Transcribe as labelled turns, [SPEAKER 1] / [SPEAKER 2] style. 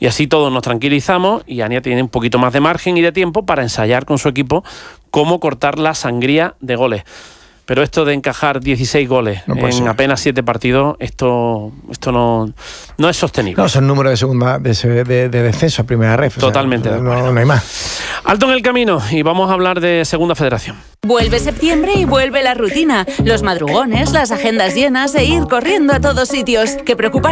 [SPEAKER 1] Y así todos nos tranquilizamos y Ania tiene un poquito más de margen y de tiempo para ensayar con su equipo cómo cortar la sangría de goles. Pero esto de encajar 16 goles en apenas 7 partidos, esto no es sostenible.
[SPEAKER 2] No, son números de segunda de descenso a primera ref.
[SPEAKER 1] Totalmente de acuerdo.
[SPEAKER 2] No hay más.
[SPEAKER 1] Alto en el camino y vamos a hablar de Segunda Federación.
[SPEAKER 3] Vuelve septiembre y vuelve la rutina. Los madrugones, las agendas llenas e ir corriendo a todos sitios. Que preocuparse